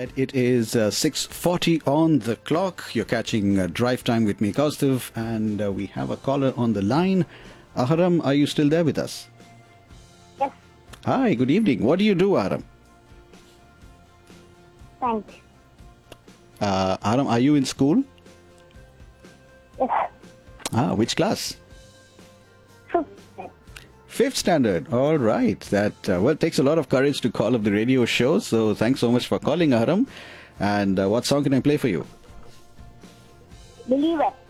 right, it is 6:40 on the clock. You're catching Drive Time with me, Kaustav, and we have a caller on the line. Aharam, are you still there with us? Yes, Hi, good evening. What do you do, Aharam? thanks. Aharam, are you in school? Yes, Which class? fifth. Fifth standard. All right. That it takes a lot of courage to call up the radio show. So thanks so much for calling, Aharam. And what song can I play for you? Believer.